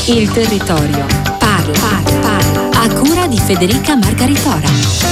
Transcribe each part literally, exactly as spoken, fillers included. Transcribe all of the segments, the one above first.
Il territorio parla, parla, parla. A cura di Federica Margaritora.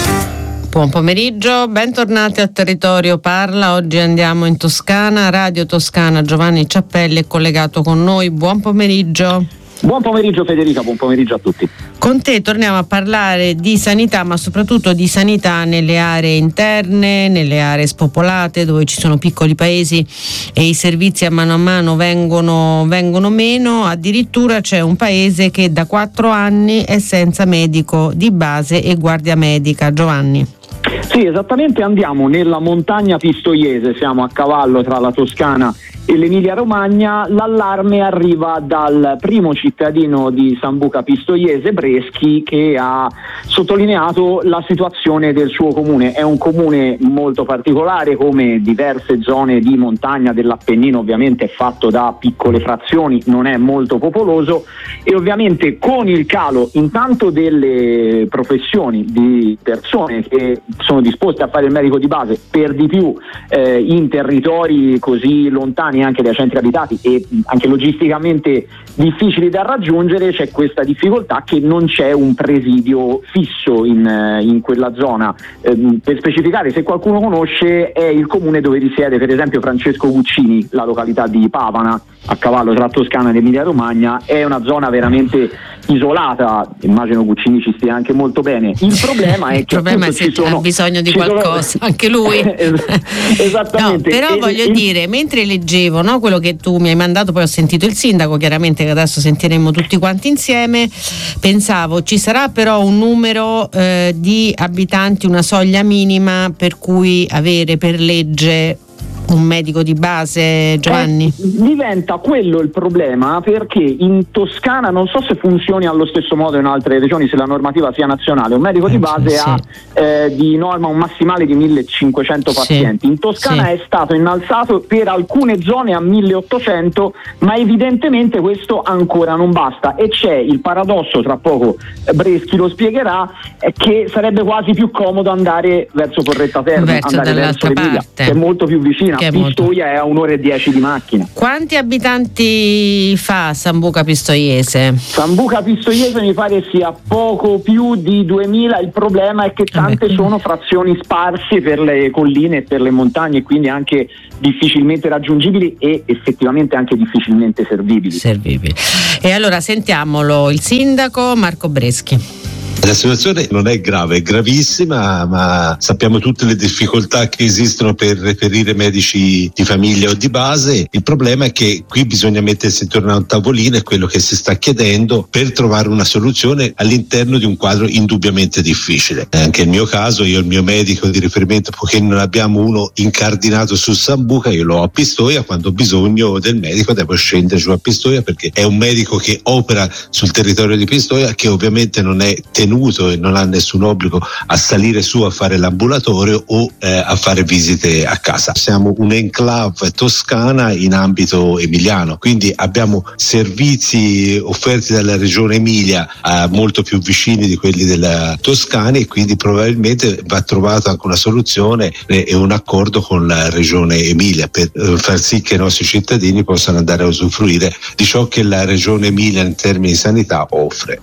Buon pomeriggio, bentornati a Territorio Parla. Oggi andiamo in Toscana, Radio Toscana. Giovanni Ciappelli è collegato con noi. Buon pomeriggio. Buon pomeriggio Federica, buon pomeriggio a tutti. Con te torniamo a parlare di sanità, ma soprattutto di sanità nelle aree interne, nelle aree spopolate, dove ci sono piccoli paesi e i servizi a mano a mano vengono, vengono meno. Addirittura c'è un paese che da quattro anni è senza medico di base e guardia medica. Giovanni. Sì, esattamente, andiamo nella montagna pistoiese, siamo a cavallo tra la Toscana e l'Emilia Romagna. L'allarme arriva dal primo cittadino di Sambuca Pistoiese, Breschi, che ha sottolineato la situazione del suo comune. È un comune molto particolare, come diverse zone di montagna dell'Appennino, ovviamente è fatto da piccole frazioni, non è molto popoloso, e ovviamente con il calo intanto delle professioni di persone che sono disposte a fare il medico di base, per di più eh, in territori così lontani anche dai centri abitati e anche logisticamente difficili da raggiungere, c'è questa difficoltà che non c'è un presidio fisso in, in quella zona. Eh, per specificare, se qualcuno conosce, è il comune dove risiede per esempio Francesco Guccini, la località di Pavana, a cavallo tra Toscana ed Emilia Romagna. È una zona veramente isolata, immagino Guccini ci stia anche molto bene. Il problema è che il problema è se sono, ha bisogno di qualcosa, sono... anche lui. Esattamente. No, però e, voglio e... dire, mentre leggevo, no, quello che tu mi hai mandato, poi ho sentito il sindaco, chiaramente, che adesso sentiremo tutti quanti insieme, pensavo ci sarà però un numero eh, di abitanti, una soglia minima per cui avere per legge un medico di base, Giovanni? Eh, diventa quello il problema, perché in Toscana, non so se funzioni allo stesso modo in altre regioni, se la normativa sia nazionale, un medico di base sì. ha eh, di norma un massimale di millecinquecento sì. pazienti. In Toscana sì. è stato innalzato per alcune zone a milleottocento, ma evidentemente questo ancora non basta, e c'è il paradosso, tra poco Breschi lo spiegherà, eh, che sarebbe quasi più comodo andare verso Porretta Terme, verso andare verso l'Emilia, che è molto più vicina. Pistoia è a un'ora e dieci di macchina. Quanti abitanti fa Sambuca Pistoiese? Sambuca Pistoiese mi pare sia poco più di duemila. Il problema è che tante Vabbè. sono frazioni sparse per le colline e per le montagne, quindi anche difficilmente raggiungibili e effettivamente anche difficilmente servibili. Servibili. E allora sentiamolo, il sindaco Marco Breschi. La situazione non è grave, è gravissima, ma sappiamo tutte le difficoltà che esistono per reperire medici di famiglia o di base. Il problema è che qui bisogna mettersi intorno a un tavolino, è quello che si sta chiedendo, per trovare una soluzione all'interno di un quadro indubbiamente difficile. Anche il mio caso, io il mio medico di riferimento, poiché non abbiamo uno incardinato su Sambuca, io lo ho a Pistoia. Quando ho bisogno del medico devo scendere giù a Pistoia, perché è un medico che opera sul territorio di Pistoia, che ovviamente non è tenuto e non ha nessun obbligo a salire su a fare l'ambulatorio o eh, a fare visite a casa. Siamo un'enclave toscana in ambito emiliano, quindi abbiamo servizi offerti dalla regione Emilia eh, molto più vicini di quelli della Toscana, e quindi probabilmente va trovata anche una soluzione e, e un accordo con la regione Emilia per eh, far sì che i nostri cittadini possano andare a usufruire di ciò che la regione Emilia in termini di sanità offre.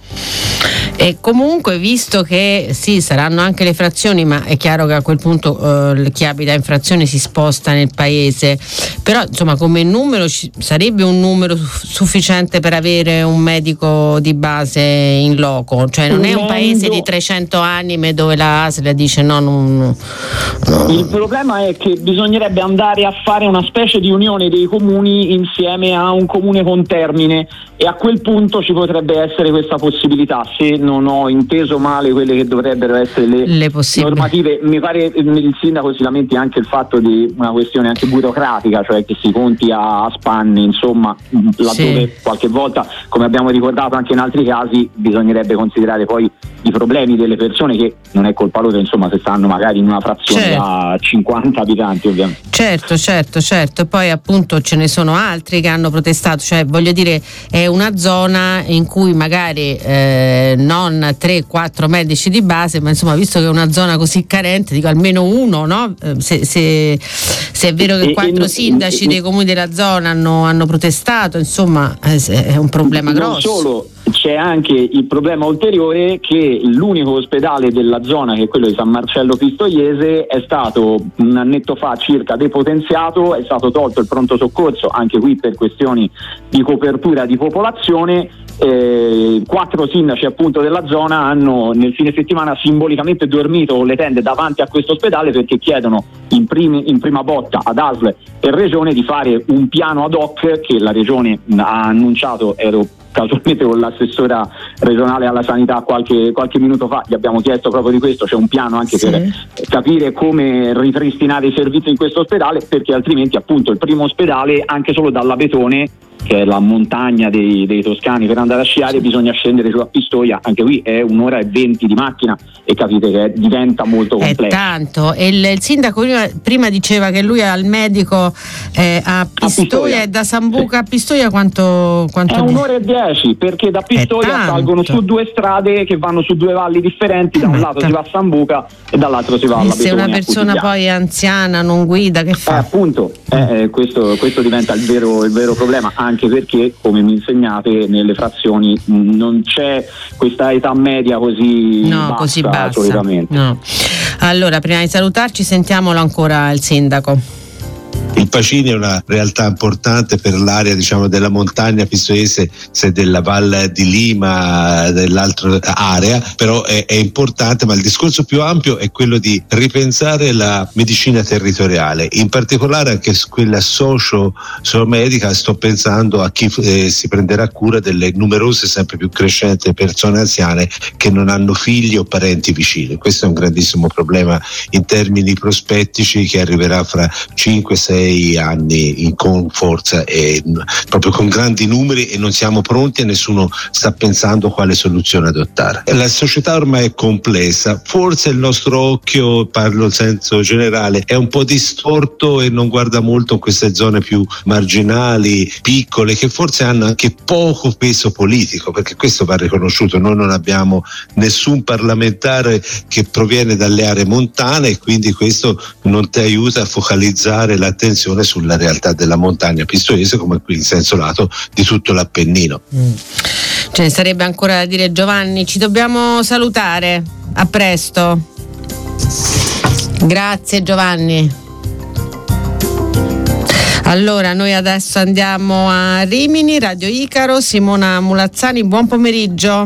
E comunque, visto che sì, saranno anche le frazioni, ma è chiaro che a quel punto eh, chi abita in frazioni si sposta nel paese, però insomma come numero ci sarebbe un numero sufficiente per avere un medico di base in loco, cioè non è un paese di trecento anime dove la A S L dice no, non, no. Il problema è che bisognerebbe andare a fare una specie di unione dei comuni insieme a un comune con termine, e a quel punto ci potrebbe essere questa possibilità, se non ho inteso male quelle che dovrebbero essere le, le normative. Mi pare il sindaco si lamenti anche il fatto di una questione anche burocratica, cioè che si conti a, a spanne, insomma, laddove sì. qualche volta, come abbiamo ricordato anche in altri casi, bisognerebbe considerare poi i problemi delle persone, che non è colpa loro, insomma, se stanno magari in una frazione certo. da cinquanta abitanti, ovviamente. Certo, certo, certo. Poi appunto ce ne sono altri che hanno protestato, cioè voglio dire, è una zona in cui magari eh, non tre tre quattro medici di base, ma insomma, visto che è una zona così carente, dico almeno uno, no? Se, se, se è vero che e, quattro e, sindaci e, dei comuni della zona hanno, hanno protestato, insomma, è un problema grosso. Non solo, c'è anche il problema ulteriore che l'unico ospedale della zona, che è quello di San Marcello Pistoiese, è stato un annetto fa circa depotenziato, è stato tolto il pronto soccorso, anche qui per questioni di copertura di popolazione. Eh, quattro sindaci appunto della zona hanno nel fine settimana simbolicamente dormito con le tende davanti a questo ospedale, perché chiedono in, primi, in prima botta ad A S L e Regione di fare un piano ad hoc che la Regione ha annunciato. Ero casualmente con l'assessora regionale alla sanità qualche, qualche minuto fa, gli abbiamo chiesto proprio di questo, c'è un piano anche sì. per capire come ripristinare i servizi in questo ospedale, perché altrimenti appunto il primo ospedale, anche solo dalla Betone, che è la montagna dei, dei toscani, per andare a sciare bisogna scendere su a Pistoia, anche qui è un'ora e venti di macchina e capite che diventa molto complesso. È tanto. E il, il sindaco prima, prima diceva che lui ha il medico eh, a, Pistoia, a Pistoia e da Sambuca a Pistoia quanto, quanto è un'ora e dieci, perché da Pistoia salgono su due strade che vanno su due valli differenti, da un lato si va a Sambuca e dall'altro si va alla Betone. Se una persona poi è anziana, non guida, che fa? Eh, appunto, eh, eh, questo, questo diventa il vero, il vero problema, anche perché, come mi insegnate, nelle frazioni mh, non c'è questa età media così no, bassa, così bassa. Solitamente. No. Allora, prima di salutarci, sentiamolo ancora il sindaco. Il Pacini è una realtà importante per l'area, diciamo, della montagna pistoiese, se della Val di Lima, dell'altra area, però è, è importante, ma il discorso più ampio è quello di ripensare la medicina territoriale, in particolare anche quella socio-medica. Sto pensando a chi eh, si prenderà cura delle numerose, sempre più crescenti persone anziane che non hanno figli o parenti vicini. Questo è un grandissimo problema in termini prospettici, che arriverà fra cinque sei anni in, con forza e proprio con grandi numeri, e non siamo pronti e nessuno sta pensando quale soluzione adottare. La società ormai è complessa, forse il nostro occhio, parlo in senso generale, è un po' distorto e non guarda molto in queste zone più marginali, piccole, che forse hanno anche poco peso politico, perché questo va riconosciuto. Noi non abbiamo nessun parlamentare che proviene dalle aree montane e quindi questo non ti aiuta a focalizzare l'attenzione sulla realtà della montagna pistoiese, come qui in senso lato di tutto l'Appennino. Mm. Ce ne sarebbe ancora da dire, Giovanni. Ci dobbiamo salutare. A presto. Grazie Giovanni. Allora, noi adesso andiamo a Rimini, Radio Icaro. Simona Mulazzani, buon pomeriggio.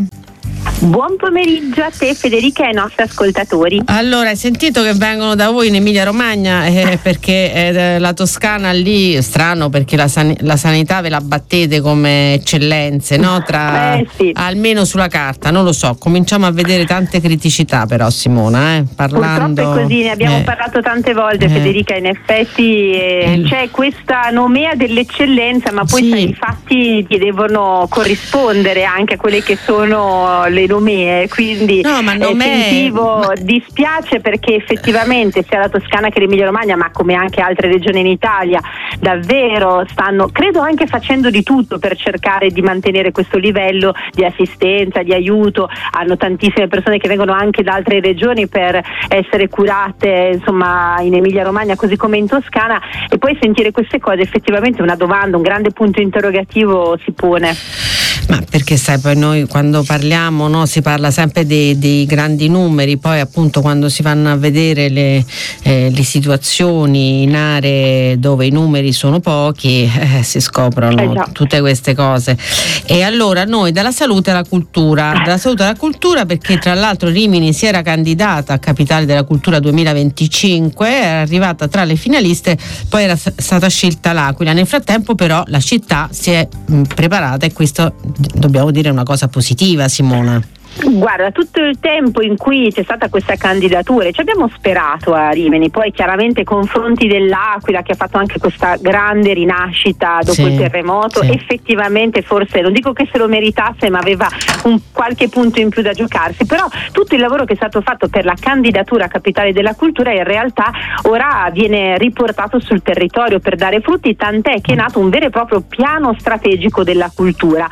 Buon pomeriggio a te, Federica, e ai nostri ascoltatori. Allora, hai sentito che vengono da voi in Emilia Romagna eh, perché eh, la Toscana lì, strano perché la, san- la sanità ve la battete come eccellenze, no? Tra, eh, sì. Almeno sulla carta, non lo so, cominciamo a vedere tante criticità però, Simona, eh, parlando. Purtroppo è così, ne abbiamo eh, parlato tante volte, eh, Federica, in effetti eh, il... c'è questa nomea dell'eccellenza, ma poi sì. i fatti ti devono corrispondere anche a quelle che sono le nomee, quindi no, ma non eh, sentivo, ma... dispiace perché effettivamente sia la Toscana che l'Emilia Romagna, ma come anche altre regioni in Italia, davvero stanno, credo, anche facendo di tutto per cercare di mantenere questo livello di assistenza, di aiuto. Hanno tantissime persone che vengono anche da altre regioni per essere curate, insomma, in Emilia Romagna così come in Toscana, e poi sentire queste cose effettivamente una domanda, un grande punto interrogativo si pone. Ma perché sai, poi noi quando parliamo, no, si parla sempre dei, dei grandi numeri, poi appunto quando si vanno a vedere le, eh, le situazioni in aree dove i numeri sono pochi, eh, si scoprono eh tutte queste cose. E allora noi dalla salute alla cultura, dalla salute alla cultura, perché tra l'altro Rimini si era candidata a Capitale della Cultura duemilaventicinque, era arrivata tra le finaliste, poi era stata scelta l'Aquila. Nel frattempo però la città si è mh, preparata, e questo dobbiamo dire una cosa positiva, Simona. Guarda, tutto il tempo in cui c'è stata questa candidatura ci abbiamo sperato a Rimini, poi chiaramente confronti dell'Aquila, che ha fatto anche questa grande rinascita dopo sì, il terremoto, sì. effettivamente forse, non dico che se lo meritasse, ma aveva un qualche punto in più da giocarsi, però tutto il lavoro che è stato fatto per la candidatura a Capitale della Cultura in realtà ora viene riportato sul territorio per dare frutti, tant'è che è nato un vero e proprio piano strategico della cultura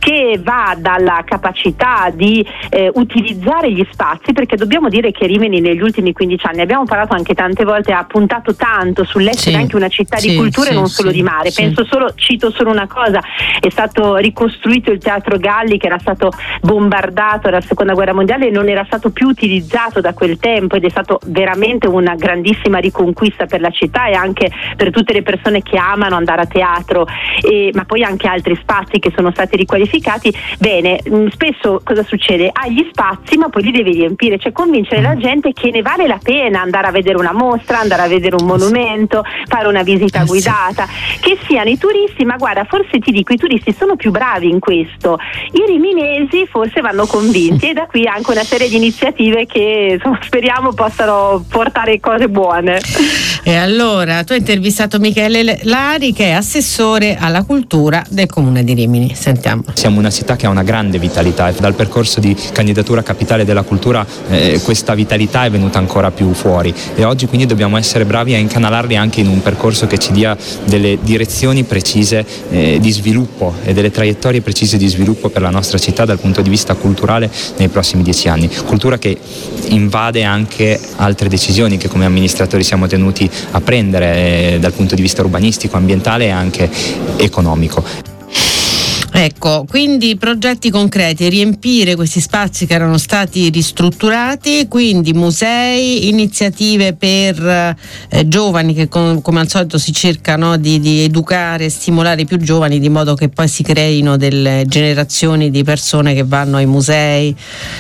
che va dalla capacità di eh, utilizzare gli spazi, perché dobbiamo dire che Rimini negli ultimi quindici anni, abbiamo parlato anche tante volte, ha puntato tanto sull'essere sì, anche una città sì, di cultura sì, e non solo sì, di mare. Sì. Penso solo, cito solo una cosa, è stato ricostruito il Teatro Galli, che era stato bombardato dalla seconda guerra mondiale e non era stato più utilizzato da quel tempo, ed è stato veramente una grandissima riconquista per la città e anche per tutte le persone che amano andare a teatro, e, ma poi anche altri spazi che sono stati riqualificati. Bene, mh, spesso cosa succede? Hai gli spazi ma poi li devi riempire, cioè convincere la gente che ne vale la pena andare a vedere una mostra, andare a vedere un monumento, fare una visita guidata, che siano i turisti. Ma guarda, forse ti dico, i turisti sono più bravi in questo, i riminesi forse vanno convinti, e da qui anche una serie di iniziative che insomma, speriamo possano portare cose buone. E allora tu hai intervistato Michele Lari, che è assessore alla cultura del Comune di Rimini. Sentiamo. Siamo una città che ha una grande vitalità e dal percorso di candidatura capitale della cultura eh, questa vitalità è venuta ancora più fuori, e oggi quindi dobbiamo essere bravi a incanalarli anche in un percorso che ci dia delle direzioni precise eh, di sviluppo e delle traiettorie precise di sviluppo per la nostra città dal punto di vista culturale nei prossimi dieci anni. Cultura che invade anche altre decisioni che come amministratori siamo tenuti a prendere eh, dal punto di vista urbanistico, ambientale e anche economico. Ecco, quindi progetti concreti, riempire questi spazi che erano stati ristrutturati, quindi musei, iniziative per eh, giovani che com- come al solito si cercano di, di educare e stimolare i più giovani, di modo che poi si creino delle generazioni di persone che vanno ai musei,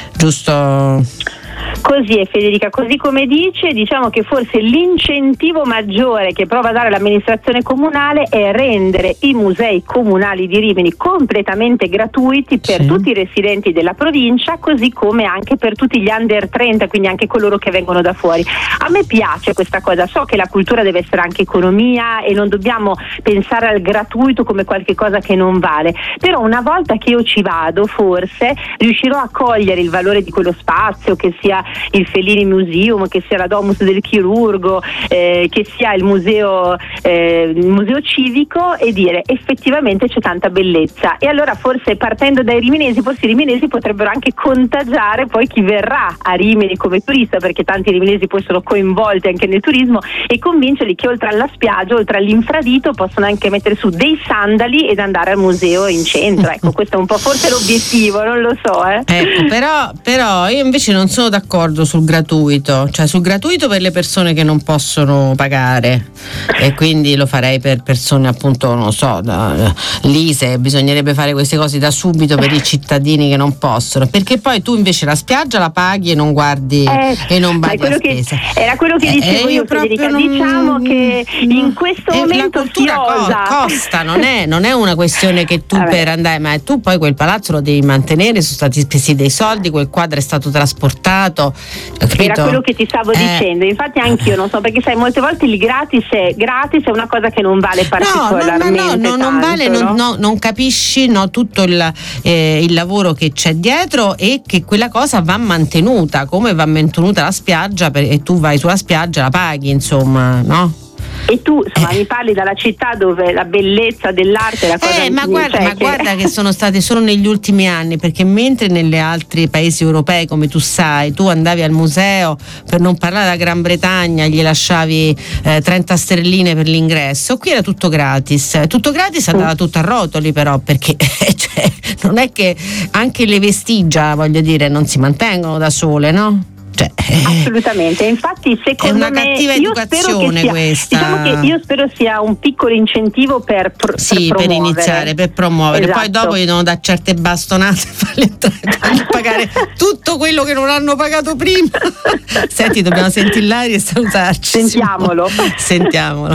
giusto? Così è, Federica, così come dice, diciamo che forse l'incentivo maggiore che prova a dare l'amministrazione comunale è rendere i musei comunali di Rimini completamente gratuiti per sì. tutti i residenti della provincia, così come anche per tutti gli under trenta, quindi anche coloro che vengono da fuori. A me piace questa cosa, so che la cultura deve essere anche economia e non dobbiamo pensare al gratuito come qualche cosa che non vale, però una volta che io ci vado forse riuscirò a cogliere il valore di quello spazio, che sia il Fellini Museum, che sia la Domus del Chirurgo, eh, che sia il museo, eh, il museo civico, e dire effettivamente c'è tanta bellezza. E allora forse partendo dai riminesi, forse i riminesi potrebbero anche contagiare poi chi verrà a Rimini come turista, perché tanti riminesi poi sono coinvolti anche nel turismo, e convincerli che oltre alla spiaggia, oltre all'infradito, possono anche mettere su dei sandali ed andare al museo in centro. Ecco, questo è un po' forse l'obiettivo, non lo so. Eh. Ecco, però, però io invece non sono d'accordo sul gratuito, cioè sul gratuito per le persone che non possono pagare, e quindi lo farei per persone appunto, non so, da, l'I S E E, bisognerebbe fare queste cose da subito per i cittadini che non possono, perché poi tu invece la spiaggia la paghi e non guardi eh, e non vai a spesa. Era quello che dicevo eh, io, Federica, non, diciamo che in questo eh, momento la cultura si osa. costa, non è, non è una questione che tu Vabbè. per andare, ma tu poi quel palazzo lo devi mantenere, sono stati spesi dei soldi, quel quadro è stato trasportato. Capito? Era quello che ti stavo eh. dicendo, infatti anch'io non so, perché sai, molte volte il gratis è, gratis è una cosa che non vale particolarmente. No, no, no, no, non vale, no? Non, no, non capisci no, tutto il, eh, il lavoro che c'è dietro, e che quella cosa va mantenuta, come va mantenuta la spiaggia, per, e tu vai sulla spiaggia, la paghi, insomma, no? E tu insomma eh. mi parli dalla città dove la bellezza dell'arte è la cosa eh, ma guarda, cioè, ma che... guarda che sono state solo negli ultimi anni, perché mentre negli altri paesi europei, come tu sai, tu andavi al museo, per non parlare della Gran Bretagna, gli lasciavi eh, trenta sterline per l'ingresso, qui era tutto gratis, tutto gratis, andava mm. tutto a rotoli, però, perché cioè, non è che anche le vestigia, voglio dire, non si mantengono da sole, no? Cioè, assolutamente, infatti secondo è una me cattiva io educazione sia, questa. Diciamo che io spero sia un piccolo incentivo per, pro, sì, per, per iniziare, per promuovere. Esatto. Poi dopo gli devono dare certe bastonate e farle entrare, pagare tutto quello che non hanno pagato prima. Senti, dobbiamo sentire l'aria e salutarci. Sentiamolo. Sentiamolo.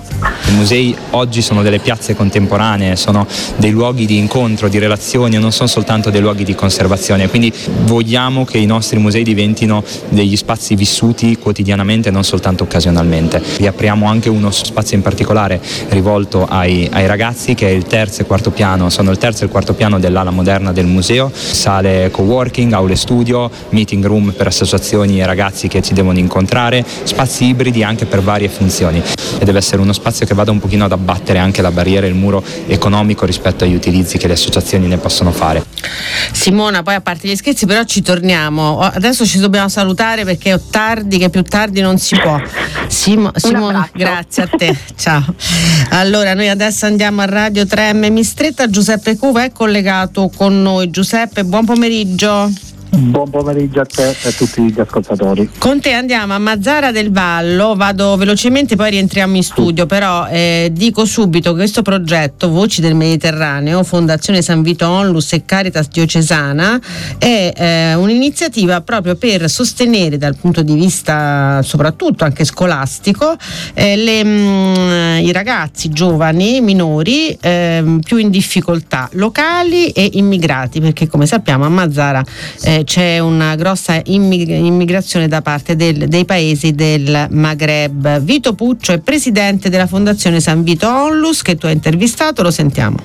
I musei oggi sono delle piazze contemporanee, sono dei luoghi di incontro, di relazioni, non sono soltanto dei luoghi di conservazione, quindi vogliamo che i nostri musei diventino degli spazi vissuti quotidianamente, non soltanto occasionalmente. Riapriamo anche uno spazio in particolare rivolto ai, ai ragazzi, che è il terzo e quarto piano, sono il terzo e il quarto piano dell'ala moderna del museo, sale coworking, aule studio, meeting room per associazioni e ragazzi che ci devono incontrare, spazi ibridi anche per varie funzioni, e deve essere uno spazio spazio che vada un pochino ad abbattere anche la barriera e il muro economico rispetto agli utilizzi che le associazioni ne possono fare. Simona, poi a parte gli scherzi però ci torniamo, adesso ci dobbiamo salutare perché è tardi, che più tardi non si può. Simo, Simona, grazie a te, ciao. Allora noi adesso andiamo a Radio tre M Mistretta, Giuseppe Cuva è collegato con noi. Giuseppe, buon pomeriggio. Buon pomeriggio a te e a tutti gli ascoltatori. Con te andiamo a Mazzara del Vallo, vado velocemente poi rientriamo in studio, però eh, dico subito che questo progetto Voci del Mediterraneo, Fondazione San Vito Onlus e Caritas Diocesana è eh, un'iniziativa proprio per sostenere dal punto di vista soprattutto anche scolastico eh, le, mh, i ragazzi giovani minori eh, più in difficoltà, locali e immigrati, perché come sappiamo a Mazzara eh, c'è una grossa immig- immigrazione da parte del, dei paesi del Maghreb. Vito Puccio è presidente della Fondazione San Vito Onlus, che tu hai intervistato, lo sentiamo.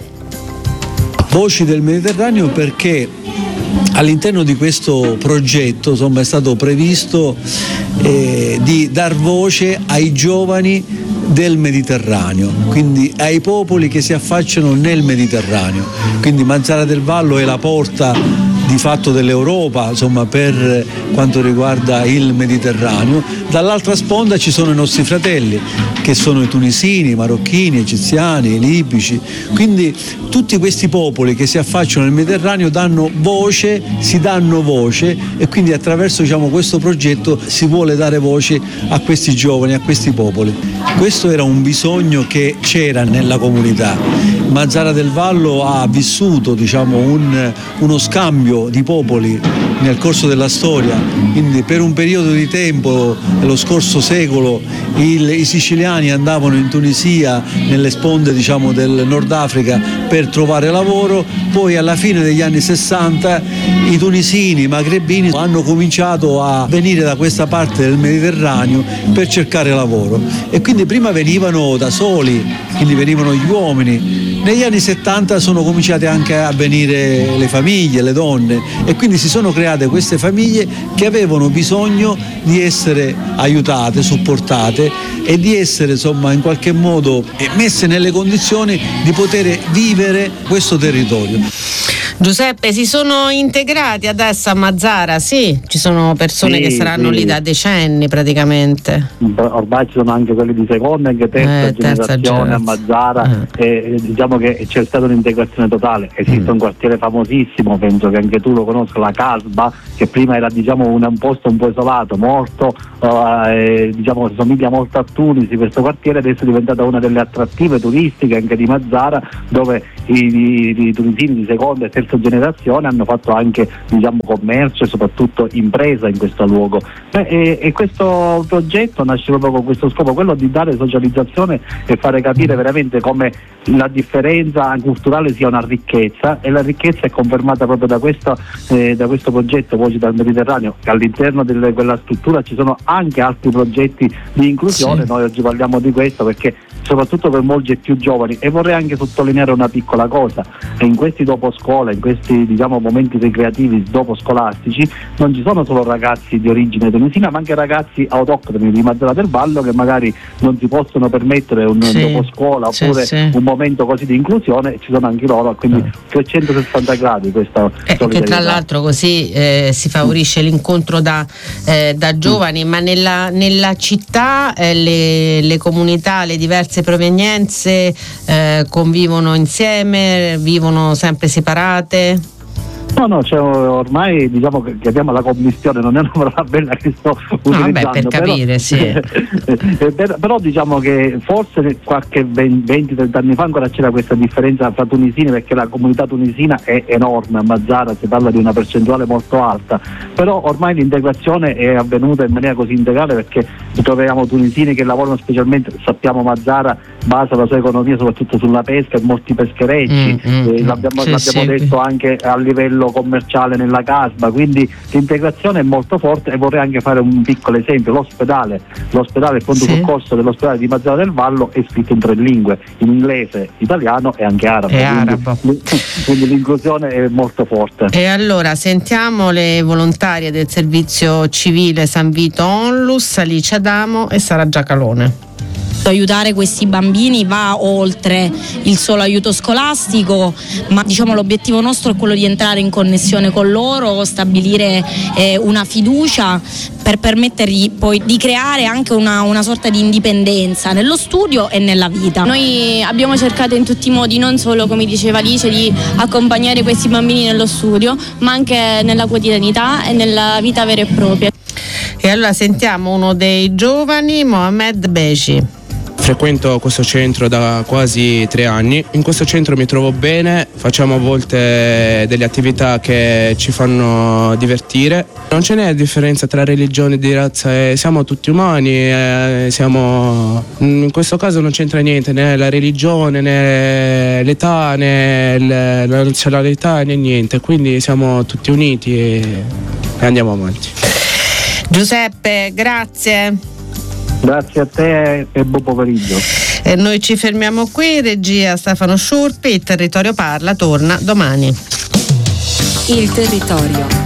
Voci del Mediterraneo perché all'interno di questo progetto insomma, è stato previsto eh, di dar voce ai giovani del Mediterraneo, quindi ai popoli che si affacciano nel Mediterraneo. Quindi Mazzara del Vallo è la porta di fatto dell'Europa, insomma, per quanto riguarda il Mediterraneo. Dall'altra sponda ci sono i nostri fratelli, che sono i tunisini, i marocchini, i egiziani, i libici. Quindi tutti questi popoli che si affacciano nel Mediterraneo danno voce, si danno voce e quindi attraverso diciamo, questo progetto si vuole dare voce a questi giovani, a questi popoli. Questo era un bisogno che c'era nella comunità. Mazzara del Vallo ha vissuto diciamo, un, uno scambio di popoli nel corso della storia, quindi per un periodo di tempo nello scorso secolo il, i siciliani andavano in Tunisia, nelle sponde diciamo, del Nord Africa per trovare lavoro, poi alla fine degli anni sessanta i tunisini, i magrebini hanno cominciato a venire da questa parte del Mediterraneo per cercare lavoro e quindi prima venivano da soli, quindi venivano gli uomini. Negli anni settanta sono cominciate anche a venire le famiglie, le donne e quindi si sono create queste famiglie che avevano bisogno di essere aiutate, supportate e di essere insomma in qualche modo messe nelle condizioni di poter vivere questo territorio. Giuseppe, si sono integrati adesso a Mazzara, sì? Ci sono persone sì, che saranno sì. lì da decenni praticamente. Ormai ci sono anche quelli di seconda e anche terza, eh, terza generazione a Mazzara eh. e diciamo che c'è stata un'integrazione totale. Esiste mm. un quartiere famosissimo, penso che anche tu lo conosca, la Casba, che prima era diciamo un, un posto un po' isolato, morto, uh, e, diciamo somiglia molto a Tunisi questo quartiere, adesso è diventata una delle attrattive turistiche anche di Mazzara, dove i, i, i tunisini di seconda e terza generazione hanno fatto anche diciamo commercio e soprattutto impresa in questo luogo. Beh, e, e questo progetto nasce proprio con questo scopo, quello di dare socializzazione e fare capire veramente come la differenza culturale sia una ricchezza, e la ricchezza è confermata proprio da questo, eh, da questo progetto Voci dal Mediterraneo, che all'interno di quella struttura ci sono anche altri progetti di inclusione. Sì. Noi oggi parliamo di questo perché soprattutto per molti più giovani, e vorrei anche sottolineare una piccola cosa: in questi dopo scuola, in questi diciamo momenti ricreativi dopo scolastici, non ci sono solo ragazzi di origine tunisina, ma anche ragazzi autoctoni di Mazzara del Vallo che magari non si possono permettere un sì, dopo scuola oppure sì, sì. un momento così di inclusione, ci sono anche loro, quindi trecentosessanta gradi questa eh, che tra l'altro così eh, si favorisce l'incontro da, eh, da giovani, mm. ma nella, nella città eh, le, le comunità, le diverse provenienze eh, convivono insieme, vivono sempre separate? No, no, cioè, ormai diciamo che abbiamo la commistione, non è una parola bella che sto utilizzando. No, vabbè, per capire, però, sì. per, però diciamo che forse qualche venti trenta anni fa ancora c'era questa differenza tra tunisini, perché la comunità tunisina è enorme, a Mazzara si parla di una percentuale molto alta, però ormai l'integrazione è avvenuta in maniera così integrale, perché troviamo tunisini che lavorano specialmente, sappiamo Mazzara basa la sua economia soprattutto sulla pesca e molti pescherecci, mm, mm, eh, l'abbiamo, sì, l'abbiamo sì. detto anche a livello commerciale nella Casba, quindi l'integrazione è molto forte. E vorrei anche fare un piccolo esempio: l'ospedale l'ospedale il pronto sì. soccorso dell'ospedale di Mazzara del Vallo è scritto in tre lingue, in inglese, italiano e anche arabo, e quindi, arabo. quindi l'inclusione è molto forte. E allora sentiamo le volontarie del servizio civile San Vito Onlus, Alice Adamo e Sara Giacalone. Aiutare questi bambini va oltre il solo aiuto scolastico, ma diciamo l'obiettivo nostro è quello di entrare in connessione con loro, stabilire eh, una fiducia per permettergli poi di creare anche una, una sorta di indipendenza nello studio e nella vita. Noi abbiamo cercato in tutti i modi, non solo come diceva Alice, di accompagnare questi bambini nello studio, ma anche nella quotidianità e nella vita vera e propria. E allora sentiamo uno dei giovani, Mohamed Beci. Frequento questo centro da quasi tre anni, in questo centro mi trovo bene, facciamo a volte delle attività che ci fanno divertire. Non ce n'è differenza tra religione e razza, eh, siamo tutti umani, eh, siamo... in questo caso non c'entra niente, né la religione, né l'età, né la nazionalità, né niente, quindi siamo tutti uniti e, e andiamo avanti. Giuseppe, grazie. Grazie a te e buon pomeriggio. E noi ci fermiamo qui, regia Stefano Sciurpi, il Territorio Parla torna domani. Il Territorio.